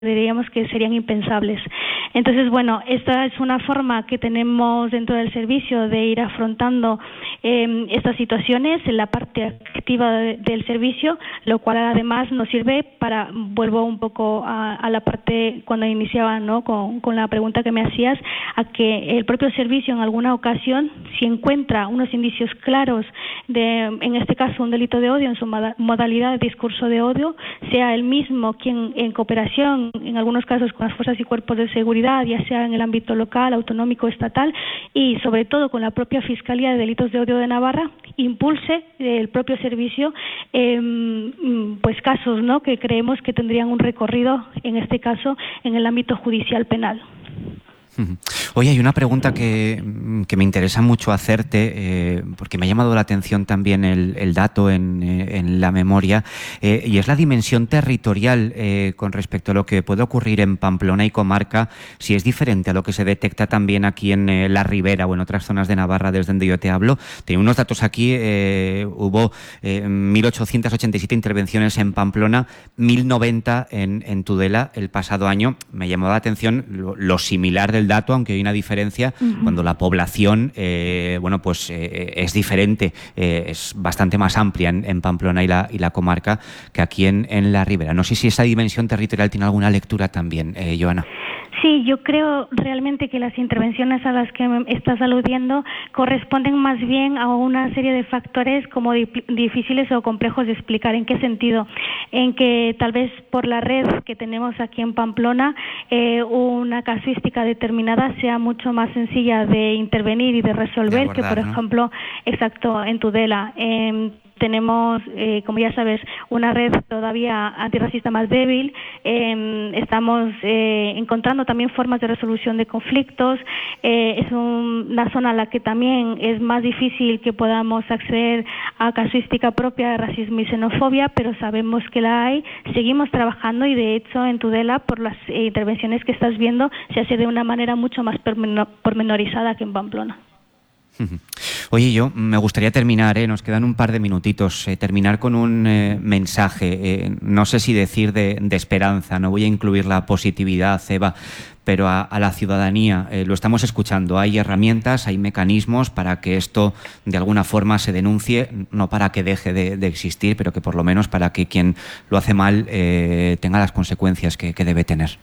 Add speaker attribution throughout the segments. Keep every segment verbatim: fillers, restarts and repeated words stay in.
Speaker 1: diríamos que serían impensables. Entonces, bueno, esta es una forma que tenemos dentro del servicio de ir afrontando eh, estas situaciones en la parte activa de, del servicio, lo cual además nos sirve para, vuelvo un poco a, a la parte cuando iniciaba, ¿no?, con, con la pregunta que me hacías, a que el propio servicio en alguna ocasión, si encuentra unos indicios claros de, en este caso, un delito de odio en su modalidad de discurso de odio, sea el mismo quien en cooperación, en algunos casos con las fuerzas y cuerpos de seguridad, ya sea en el ámbito local, autonómico, estatal y sobre todo con la propia Fiscalía de Delitos de Odio de Navarra, impulse el propio servicio eh, pues casos, ¿no?, que creemos que tendrían un recorrido, en este caso, en el ámbito judicial penal.
Speaker 2: Oye, hay una pregunta que, que me interesa mucho hacerte, eh, porque me ha llamado la atención también el, el dato en, eh, en la memoria, eh, y es la dimensión territorial eh, con respecto a lo que puede ocurrir en Pamplona y comarca, si es diferente a lo que se detecta también aquí en eh, la Ribera o en otras zonas de Navarra desde donde yo te hablo. Tengo unos datos aquí, eh, hubo eh, mil ochocientas ochenta y siete intervenciones en Pamplona, mil noventa en, en Tudela el pasado año. Me llamó la atención lo, lo similar del dato, aunque hay una diferencia uh-huh. cuando la población eh, bueno, pues, eh, es diferente, eh, es bastante más amplia en, en Pamplona y la, y la comarca que aquí en, en la Ribera. No sé si esa dimensión territorial tiene alguna lectura también, eh, Joana.
Speaker 1: Sí, yo creo realmente que las intervenciones a las que me estás aludiendo corresponden más bien a una serie de factores como di- difíciles o complejos de explicar. ¿En qué sentido? En que tal vez por la red que tenemos aquí en Pamplona, eh, una casuística determinada sea mucho más sencilla de intervenir y de resolver de abordar, que, por ¿no? ejemplo, exacto, en Tudela. Eh, Tenemos, eh, como ya sabes, una red todavía antirracista más débil. Eh, estamos eh, encontrando también formas de resolución de conflictos. Eh, es un, una zona a la que también es más difícil que podamos acceder a casuística propia de racismo y xenofobia, pero sabemos que la hay. Seguimos trabajando y, de hecho, en Tudela, por las eh, intervenciones que estás viendo, se hace de una manera mucho más pormenorizada que en Pamplona.
Speaker 2: Oye, yo me gustaría terminar, ¿eh? Nos quedan un par de minutitos, eh, terminar con un eh, mensaje, eh, no sé si decir de, de esperanza, no voy a incluir la positividad, Eva, pero a, a la ciudadanía, eh, lo estamos escuchando, hay herramientas, hay mecanismos para que esto de alguna forma se denuncie, no para que deje de, de existir, pero que por lo menos para que quien lo hace mal eh, tenga las consecuencias que, que debe tener.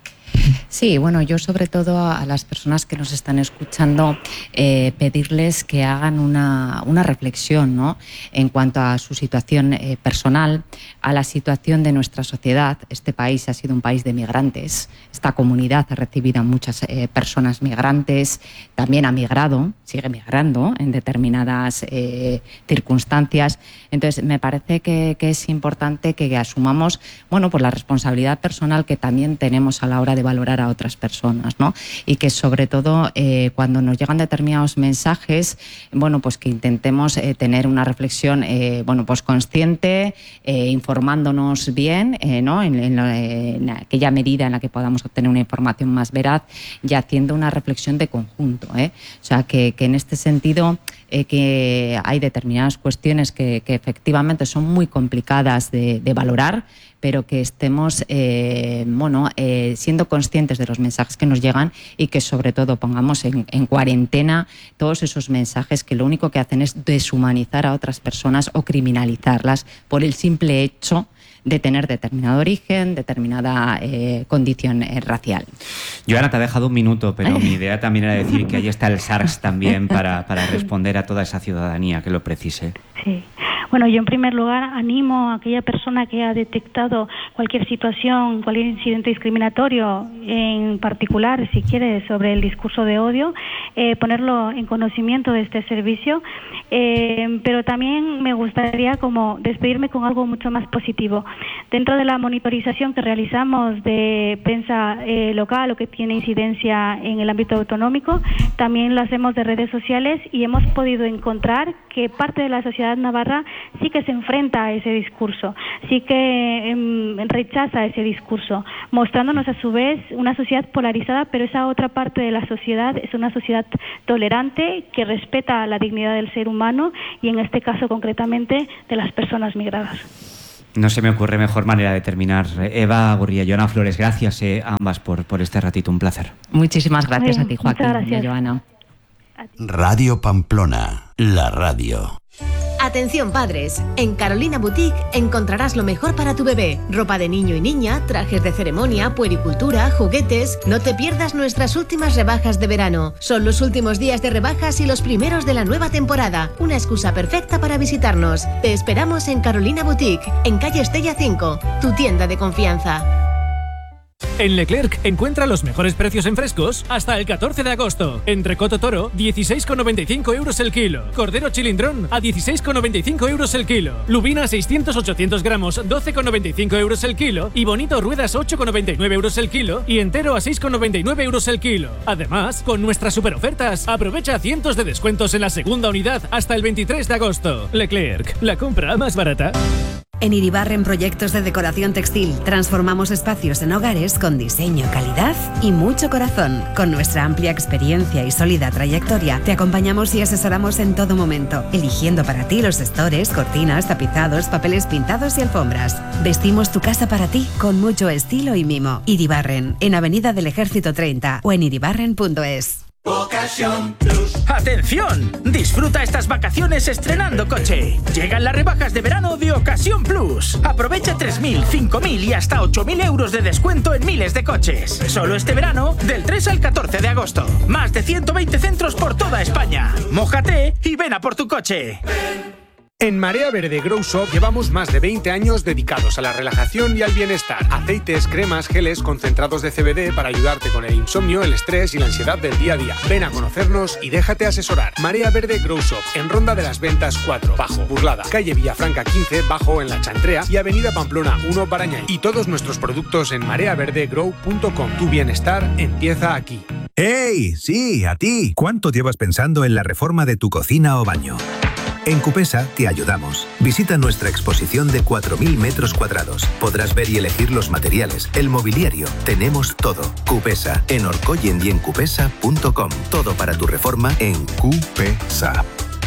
Speaker 3: Sí, bueno, yo sobre todo a las personas que nos están escuchando eh, pedirles que hagan una, una reflexión, ¿no?, en cuanto a su situación eh, personal, a la situación de nuestra sociedad. Este país ha sido un país de migrantes, esta comunidad ha recibido a muchas eh, personas migrantes, también ha migrado, sigue migrando en determinadas eh, circunstancias. Entonces, me parece que, que es importante que asumamos, bueno, pues la responsabilidad personal que también tenemos a la hora de valorar a otras personas, ¿no? Y que sobre todo eh, cuando nos llegan determinados mensajes, bueno, pues que intentemos eh, tener una reflexión, eh, bueno, pues consciente, eh, informándonos bien, eh, ¿no? En, en, en aquella medida en la que podamos obtener una información más veraz y haciendo una reflexión de conjunto, ¿eh? O sea, que, que en este sentido eh, que hay determinadas cuestiones que, que efectivamente son muy complicadas de, de valorar, pero que estemos eh, bueno, eh, siendo conscientes de los mensajes que nos llegan y que sobre todo pongamos en, en cuarentena todos esos mensajes que lo único que hacen es deshumanizar a otras personas o criminalizarlas por el simple hecho de tener determinado origen, determinada eh, condición eh, racial.
Speaker 2: Joana, te ha dejado un minuto, pero mi idea también era decir que ahí está el SARS también para, para responder a toda esa ciudadanía que lo precise.
Speaker 1: Sí. Bueno, yo en primer lugar animo a aquella persona que ha detectado cualquier situación, cualquier incidente discriminatorio, en particular, si quiere, sobre el discurso de odio, eh, ponerlo en conocimiento de este servicio, eh, pero también me gustaría como despedirme con algo mucho más positivo. Dentro de la monitorización que realizamos de prensa eh, local o que tiene incidencia en el ámbito autonómico, también lo hacemos de redes sociales y hemos podido encontrar que parte de la sociedad navarra sí que se enfrenta a ese discurso, sí que eh, rechaza ese discurso, mostrándonos a su vez una sociedad polarizada, pero esa otra parte de la sociedad es una sociedad tolerante que respeta la dignidad del ser humano y en este caso concretamente de las personas migradas.
Speaker 2: No se me ocurre mejor manera de terminar. Eva Gurría, Joana Flores, gracias eh, a ambas por, por este ratito, un placer.
Speaker 3: Muchísimas gracias
Speaker 1: Bien,
Speaker 3: a ti, Joaquín,
Speaker 1: muchas gracias.
Speaker 3: y a Joana.
Speaker 4: Radio Pamplona, la radio.
Speaker 5: Atención padres, en Carolina Boutique encontrarás lo mejor para tu bebé. Ropa de niño y niña, trajes de ceremonia, puericultura, juguetes. No te pierdas nuestras últimas rebajas de verano. Son los últimos días de rebajas y los primeros de la nueva temporada. Una excusa perfecta para visitarnos. Te esperamos en Carolina Boutique, en calle Estella cinco, tu tienda de confianza.
Speaker 6: En Leclerc encuentra los mejores precios en frescos hasta el catorce de agosto. Entrecoto toro, dieciséis con noventa y cinco euros el kilo. Cordero chilindrón a dieciséis con noventa y cinco euros el kilo. Lubina seiscientos ochocientos gramos, doce con noventa y cinco euros el kilo. Y bonito ruedas ocho con noventa y nueve euros el kilo. Y entero a seis con noventa y nueve euros el kilo. Además, con nuestras super ofertas, aprovecha cientos de descuentos en la segunda unidad hasta el veintitrés de agosto. Leclerc, la compra más barata.
Speaker 7: En Iribarren Proyectos de Decoración Textil transformamos espacios en hogares con diseño, calidad y mucho corazón. Con nuestra amplia experiencia y sólida trayectoria, te acompañamos y asesoramos en todo momento, eligiendo para ti los estores, cortinas, tapizados, papeles pintados y alfombras. Vestimos tu casa para ti con mucho estilo y mimo. Iribarren, en Avenida del Ejército treinta o en iribarren punto es.
Speaker 8: Ocasión Plus. ¡Atención! Disfruta estas vacaciones estrenando coche. Llegan las rebajas de verano de Ocasión Plus. Aprovecha tres mil, cinco mil y hasta ocho mil euros de descuento en miles de coches. Solo este verano, del tres al catorce de agosto. Más de ciento veinte centros por toda España. Mójate y ven a por tu coche.
Speaker 9: En Marea Verde Grow Shop llevamos más de veinte años dedicados a la relajación y al bienestar. Aceites, cremas, geles, concentrados de C B D para ayudarte con el insomnio, el estrés y la ansiedad del día a día. Ven a conocernos y déjate asesorar. Marea Verde Grow Shop, en Ronda de las Ventas cuatro, Bajo, Burlada, calle Villafranca quince, Bajo, en La Chantrea y avenida Pamplona uno, Barañáin. Y todos nuestros productos en marea verde grow punto com. Tu bienestar empieza aquí.
Speaker 10: ¡Hey! Sí, a ti. ¿Cuánto llevas pensando en la reforma de tu cocina o baño? En Cupesa te ayudamos. Visita nuestra exposición de cuatro mil metros cuadrados. Podrás ver y elegir los materiales, el mobiliario. Tenemos todo. Cupesa, en Orcoyen y en cupesa punto com. Todo para tu reforma en Cupesa.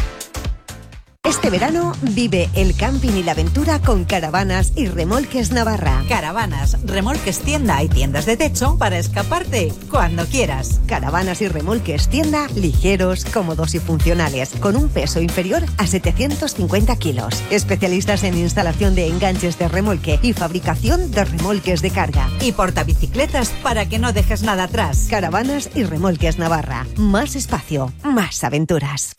Speaker 11: Este verano vive el camping y la aventura con Caravanas y Remolques Navarra.
Speaker 12: Caravanas, remolques tienda y tiendas de techo para escaparte cuando quieras.
Speaker 11: Caravanas y remolques tienda, ligeros, cómodos y funcionales, con un peso inferior a setecientos cincuenta kilos. Especialistas en instalación de enganches de remolque y fabricación de remolques de carga.
Speaker 12: Y portabicicletas para que no dejes nada atrás.
Speaker 11: Caravanas y Remolques Navarra. Más espacio, más aventuras.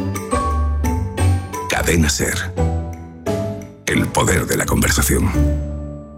Speaker 13: Cadena Ser. El poder de la conversación.